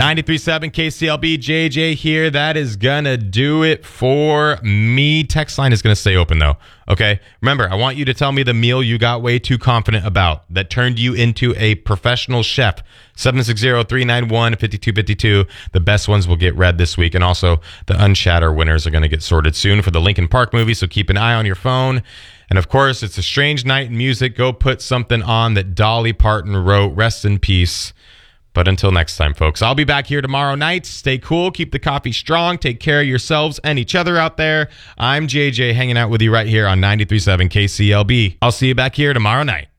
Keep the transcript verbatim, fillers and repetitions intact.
ninety-three point seven K C L B, J J here. That is going to do it for me. Text line is going to stay open, though. Okay? Remember, I want you to tell me the meal you got way too confident about that turned you into a professional chef. seven six zero, three nine one, five two five two. The best ones will get read this week. And also, the Unshatter winners are going to get sorted soon for the Linkin Park movie, so keep an eye on your phone. And of course, it's a strange night in music. Go put something on that Dolly Parton wrote. Rest in peace. But until next time, folks, I'll be back here tomorrow night. Stay cool. Keep the coffee strong. Take care of yourselves and each other out there. I'm J J hanging out with you right here on ninety-three point seven K C L B. I'll see you back here tomorrow night.